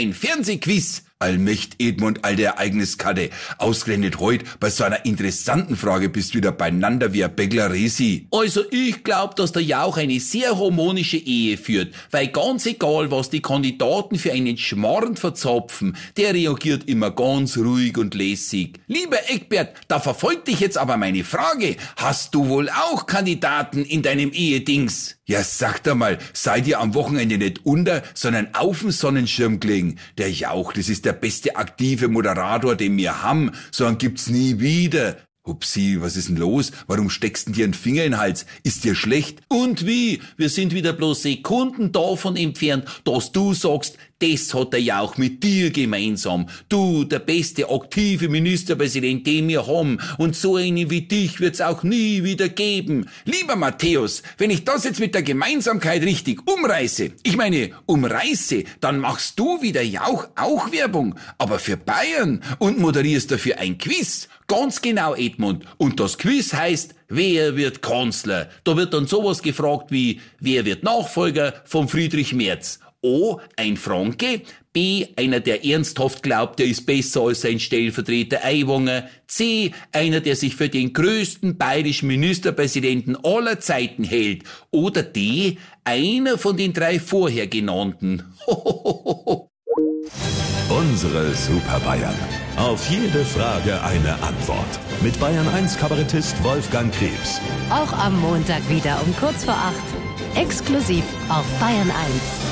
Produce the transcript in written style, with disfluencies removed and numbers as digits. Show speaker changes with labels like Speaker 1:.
Speaker 1: Ein Fernsehquiz. Allmächt Edmund, alte Ereigniskarte. Ausgerechnet heute bei so einer interessanten Frage bist du wieder beieinander wie ein Bäckler Resi.
Speaker 2: Also ich glaub, dass der Jauch eine sehr harmonische Ehe führt, weil ganz egal, was die Kandidaten für einen Schmarrn verzapfen, der reagiert immer ganz ruhig und lässig. Lieber Eckbert, da verfolgt dich jetzt aber meine Frage. Hast du wohl auch Kandidaten in deinem Ehedings?
Speaker 1: Ja, sag doch mal, seid ihr am Wochenende nicht unter, sondern auf dem Sonnenschirm gelegen? Der Jauch, das ist der beste aktive Moderator, den wir haben. So einen gibt's nie wieder. Hupsi, was ist denn los? Warum steckst denn dir einen Finger in den Hals? Ist dir schlecht?
Speaker 2: Und wie? Wir sind wieder bloß Sekunden davon entfernt, dass du sagst, das hat der Jauch mit dir gemeinsam. Du, der beste aktive Ministerpräsident, den wir haben. Und so einen wie dich wird's auch nie wieder geben.
Speaker 1: Lieber Matthäus, wenn ich das jetzt mit der Gemeinsamkeit richtig umreiße, dann machst du wie der Jauch auch Werbung, aber für Bayern und moderierst dafür ein Quiz.
Speaker 2: Ganz genau, Edmund. Und das Quiz heißt, wer wird Kanzler? Da wird dann sowas gefragt wie, wer wird Nachfolger von Friedrich Merz? O, ein Franke, B, einer, der ernsthaft glaubt, er ist besser als sein Stellvertreter Aiwanger, C, einer, der sich für den größten bayerischen Ministerpräsidenten aller Zeiten hält, oder D, einer von den 3 vorher genannten.
Speaker 3: Unsere Super Bayern. Auf jede Frage eine Antwort. Mit Bayern 1 Kabarettist Wolfgang Krebs.
Speaker 4: Auch am Montag wieder um kurz vor 8. Exklusiv auf Bayern 1.